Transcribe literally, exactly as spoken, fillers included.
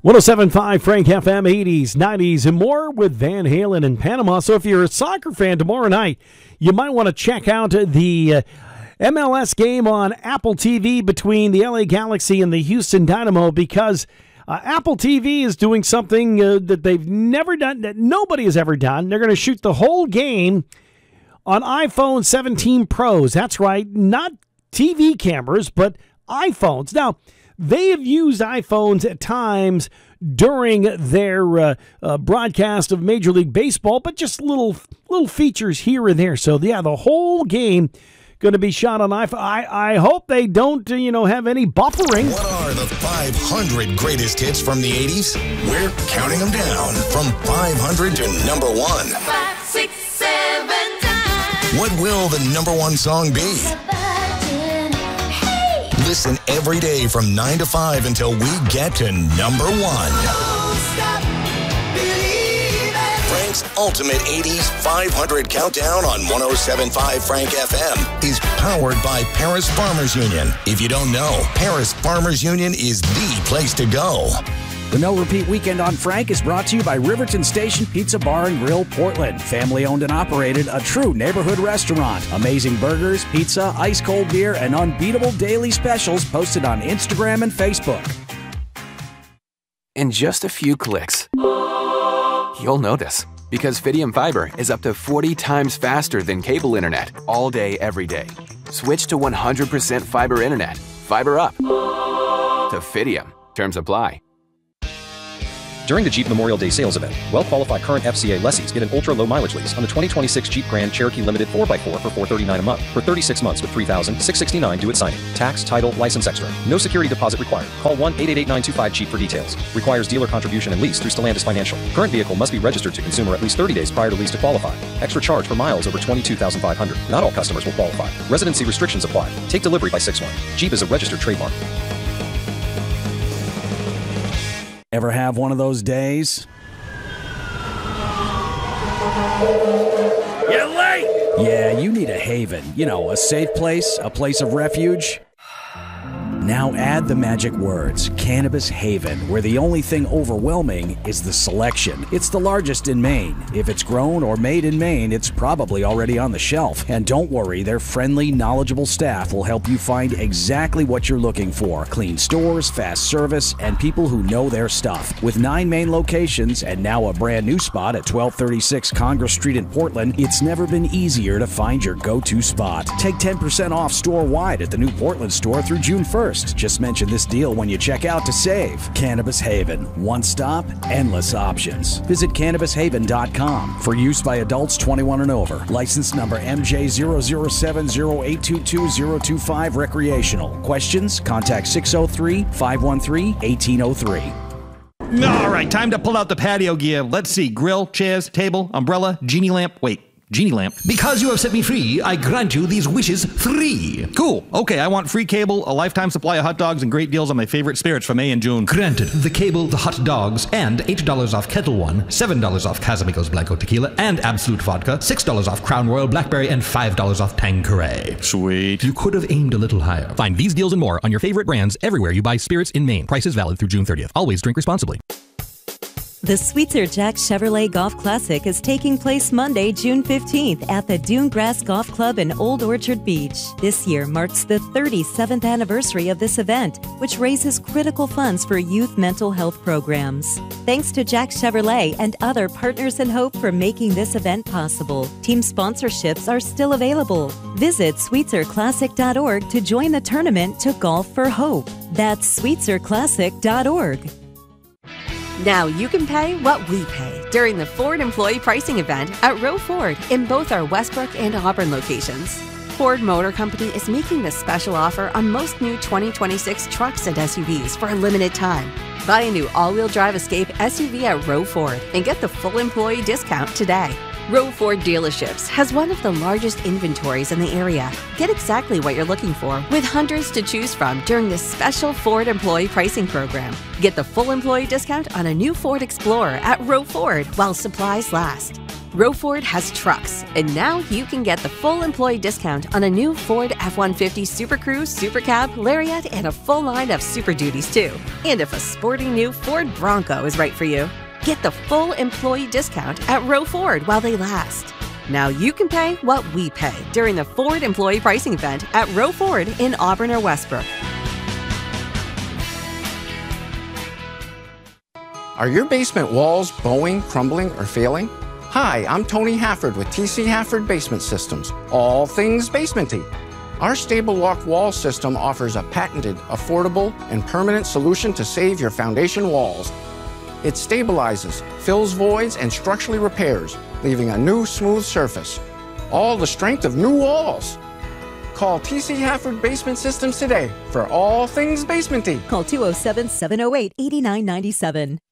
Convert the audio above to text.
one oh seven point five Frank F M, eighties, nineties, and more with Van Halen in Panama. So if you're a soccer fan tomorrow night, you might want to check out the uh, M L S game on Apple T V between the L A Galaxy and the Houston Dynamo, because uh, Apple T V is doing something uh, that they've never done, that nobody has ever done. They're going to shoot the whole game on iPhone seventeen Pros. That's right, not T V cameras, but iPhones. Now, they have used iPhones at times during their uh, uh, broadcast of Major League Baseball, but just little little features here and there. So, yeah, the whole game going to be shot on iPhone. I, I hope they don't, uh, you know, have any buffering. What are the five hundred greatest hits from the eighties? We're counting them down from five hundred to number one. Five, six, seven times. What will the number one song be? Listen every day from nine to five until we get to number one. Don't stop believing. Frank's Ultimate eighties five hundred Countdown on one oh seven point five Frank F M is powered by Paris Farmers Union. If you don't know, Paris Farmers Union is the place to go. The No Repeat Weekend on Frank is brought to you by Riverton Station Pizza Bar and Grill, Portland. Family owned and operated, a true neighborhood restaurant. Amazing burgers, pizza, ice cold beer, and unbeatable daily specials posted on Instagram and Facebook. In just a few clicks, you'll notice. Because Fidium Fiber is up to forty times faster than cable internet all day, every day. Switch to one hundred percent fiber internet. Fiber up to Fidium. Terms apply. During the Jeep Memorial Day sales event, well-qualified current F C A lessees get an ultra-low mileage lease on the twenty twenty-six Jeep Grand Cherokee Limited four by four for four hundred thirty-nine dollars a month for thirty-six months with three thousand six hundred sixty-nine dollars due at signing. Tax, title, license extra. No security deposit required. Call one eight eight eight nine two five Jeep for details. Requires dealer contribution and lease through Stellantis Financial. Current vehicle must be registered to consumer at least thirty days prior to lease to qualify. Extra charge for miles over twenty-two thousand five hundred. Not all customers will qualify. Residency restrictions apply. Take delivery by six one. Jeep is a registered trademark. Ever have one of those days? You're late! Yeah, you need a haven. You know, a safe place, a place of refuge. Now add the magic words, Cannabis Haven, where the only thing overwhelming is the selection. It's the largest in Maine. If it's grown or made in Maine, it's probably already on the shelf. And don't worry, their friendly, knowledgeable staff will help you find exactly what you're looking for. Clean stores, fast service, and people who know their stuff. With nine main locations and now a brand new spot at twelve thirty-six Congress Street in Portland, it's never been easier to find your go-to spot. Take ten percent off store-wide at the new Portland store through June first. Just mention this deal when you check out to save. Cannabis Haven. One stop, endless options. Visit cannabis haven dot com. For use by adults twenty-one and over. License number M J zero zero seven zero eight two two zero two five recreational. Questions? Contact six oh three, five one three, one eight oh three. All right, time to pull out the patio gear. Let's see. Grill, chairs, table, umbrella, genie lamp. Wait. Genie lamp. Because you have set me free, I grant you these wishes free. Cool. Okay, I want free cable, a lifetime supply of hot dogs, and great deals on my favorite spirits for May and June. Granted. The cable, the hot dogs, and eight dollars off Kettle One, seven dollars off Casamigos Blanco Tequila, and Absolute Vodka, six dollars off Crown Royal Blackberry, and five dollars off Tanqueray. Sweet. You could have aimed a little higher. Find these deals and more on your favorite brands everywhere you buy spirits in Maine. Prices valid through June thirtieth. Always drink responsibly. The Sweetser Jack Chevrolet Golf Classic is taking place Monday, June fifteenth at the Dunegrass Golf Club in Old Orchard Beach. This year marks the thirty-seventh anniversary of this event, which raises critical funds for youth mental health programs. Thanks to Jack Chevrolet and other partners in Hope for making this event possible. Team sponsorships are still available. Visit sweetser classic dot org to join the tournament to Golf for Hope. That's sweetser classic dot org. Now you can pay what we pay during the Ford Employee Pricing Event at Row Ford in both our Westbrook and Auburn locations. Ford Motor Company is making this special offer on most new twenty twenty-six trucks and S U Vs for a limited time. Buy a new all-wheel drive Escape S U V at Row Ford and get the full employee discount today. Row Ford Dealerships has one of the largest inventories in the area. Get exactly what you're looking for with hundreds to choose from during this special Ford Employee Pricing Program. Get the full employee discount on a new Ford Explorer at Row Ford while supplies last. Row Ford has trucks, and now you can get the full employee discount on a new Ford F one fifty Super Cruise, Super Cab, Lariat, and a full line of Super Duties too. And if a sporty new Ford Bronco is right for you, get the full employee discount at Row Ford while they last. Now you can pay what we pay during the Ford Employee Pricing Event at Row Ford in Auburn or Westbrook. Are your basement walls bowing, crumbling, or failing? Hi, I'm Tony Hafford with T C Hafford Basement Systems, all things basementy. Our Stable Lock wall system offers a patented, affordable, and permanent solution to save your foundation walls. It stabilizes, fills voids, and structurally repairs, leaving a new smooth surface. All the strength of new walls. Call T C Hafford Basement Systems today for all things basementy. Call two oh seven, seven oh eight, eight nine nine seven.